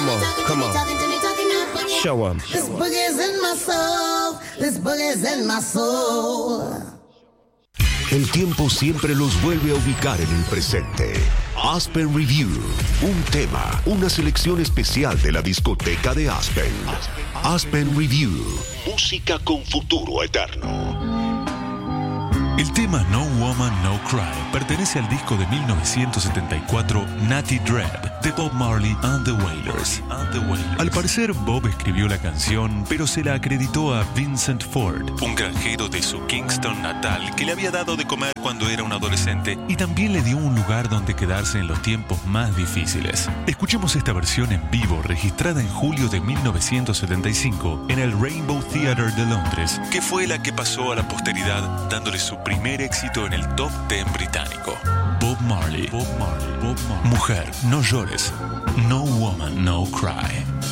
Come on, come on. Show 'em. This boogie's in my soul. This boogie's in my soul. El tiempo siempre los vuelve a ubicar en el presente. Aspen Review. Un tema, una selección especial de la discoteca de Aspen. Aspen Review. Música con futuro eterno. El tema No Woman, No Cry pertenece al disco de 1974 Natty Dread de Bob Marley and the Wailers. Al parecer, Bob escribió la canción, pero se la acreditó a Vincent Ford, un granjero de su Kingston natal que le había dado de comer cuando era un adolescente y también le dio un lugar donde quedarse en los tiempos más difíciles. Escuchemos esta versión en vivo registrada en julio de 1975 en el Rainbow Theatre de Londres, que fue la que pasó a la posteridad dándole su primer éxito en el top 10 británico. Bob Marley. Mujer, no llores. No woman, no cry.